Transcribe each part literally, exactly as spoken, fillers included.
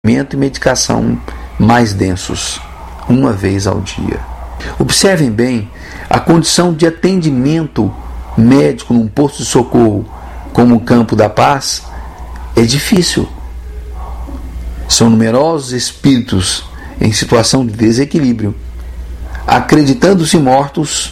e medicação mais densos, uma vez ao dia. Observem bem, a condição de atendimento médico num posto de socorro como o Campo da Paz é difícil. São numerosos espíritos em situação de desequilíbrio, acreditando-se mortos,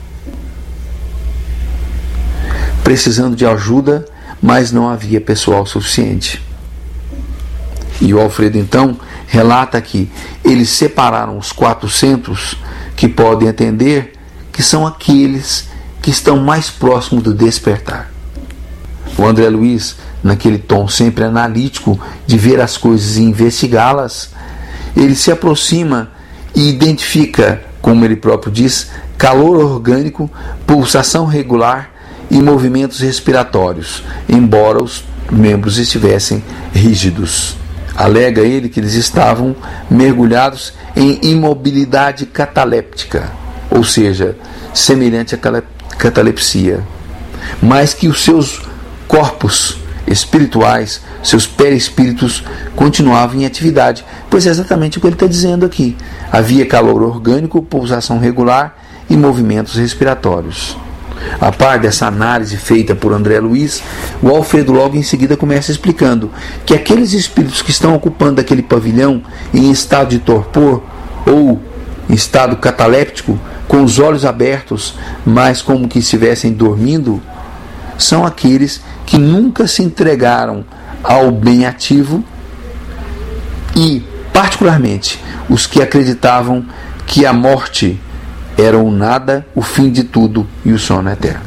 precisando de ajuda, mas não havia pessoal suficiente. E o Alfredo então relata que eles separaram os quatro centros que podem atender, que são aqueles que estão mais próximos do despertar. O André Luiz, naquele tom sempre analítico de ver as coisas e investigá-las, ele se aproxima e identifica, como ele próprio diz, calor orgânico, pulsação regular e movimentos respiratórios, embora os membros estivessem rígidos. Alega ele que eles estavam mergulhados em imobilidade cataléptica, ou seja, semelhante à catalepsia, mas que os seus corpos espirituais, seus perispíritos, continuavam em atividade, pois é exatamente o que ele está dizendo aqui. Havia calor orgânico, pulsação regular e movimentos respiratórios. A par dessa análise feita por André Luiz, o Alfredo logo em seguida começa explicando que aqueles espíritos que estão ocupando aquele pavilhão em estado de torpor ou em estado cataléptico, com os olhos abertos, mas como que estivessem dormindo, são aqueles que nunca se entregaram ao bem ativo e, particularmente, os que acreditavam que a morte era o nada, o fim de tudo e o sono eterno.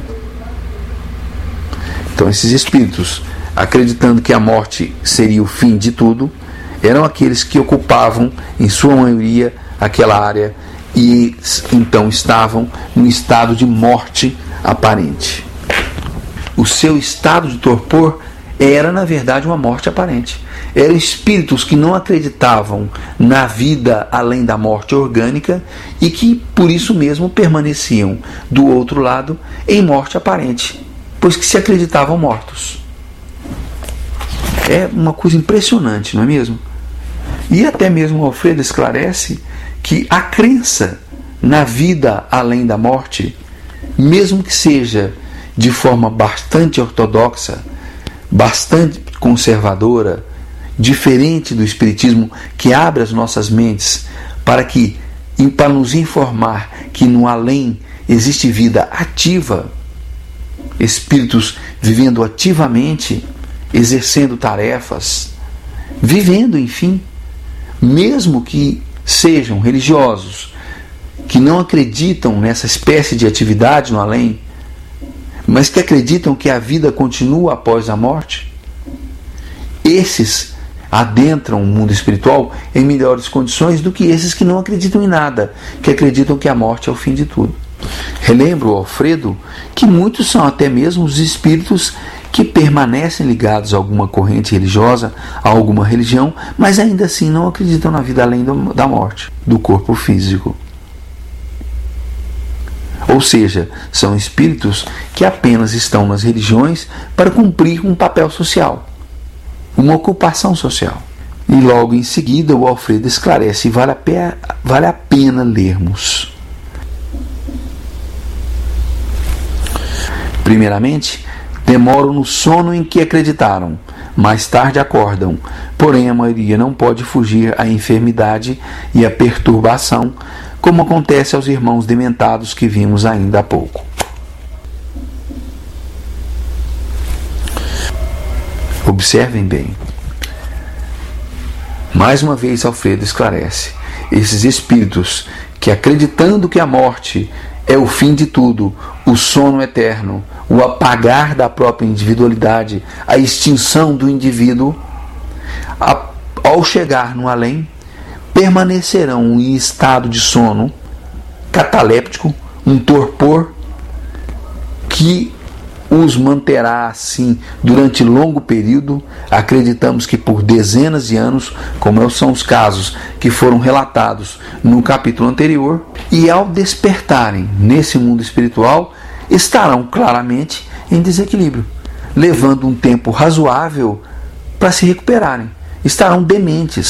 Então esses espíritos, acreditando que a morte seria o fim de tudo, eram aqueles que ocupavam, em sua maioria, aquela área e então estavam num estado de morte aparente. O seu estado de torpor era, na verdade, uma morte aparente. Eram espíritos que não acreditavam na vida além da morte orgânica e que, por isso mesmo, permaneciam do outro lado em morte aparente, pois que se acreditavam mortos. É uma coisa impressionante, não é mesmo? E até mesmo Alfredo esclarece que a crença na vida além da morte, mesmo que seja de forma bastante ortodoxa, bastante conservadora, diferente do Espiritismo, que abre as nossas mentes para que, para nos informar que no além existe vida ativa, espíritos vivendo ativamente, exercendo tarefas, vivendo, enfim, mesmo que sejam religiosos, que não acreditam nessa espécie de atividade no além, mas que acreditam que a vida continua após a morte, esses adentram o mundo espiritual em melhores condições do que esses que não acreditam em nada, que acreditam que a morte é o fim de tudo. Relembro, Alfredo, que muitos são até mesmo os espíritos que permanecem ligados a alguma corrente religiosa, a alguma religião, mas ainda assim não acreditam na vida além do, da morte, do corpo físico. Ou seja, são espíritos que apenas estão nas religiões para cumprir um papel social, uma ocupação social. E logo em seguida o Alfredo esclarece e vale a pena, vale a pena lermos. Primeiramente, demoram no sono em que acreditaram, mais tarde acordam, porém a maioria não pode fugir à enfermidade e à perturbação, como acontece aos irmãos dementados que vimos ainda há pouco. Observem bem. Mais uma vez Alfredo esclarece: esses espíritos que, acreditando que a morte é o fim de tudo, o sono eterno, o apagar da própria individualidade, a extinção do indivíduo, a, ao chegar no além, permanecerão em estado de sono cataléptico, um torpor que os manterá assim durante longo período, acreditamos que por dezenas de anos, como são os casos que foram relatados no capítulo anterior, e ao despertarem nesse mundo espiritual, estarão claramente em desequilíbrio, levando um tempo razoável para se recuperarem. Estarão dementes,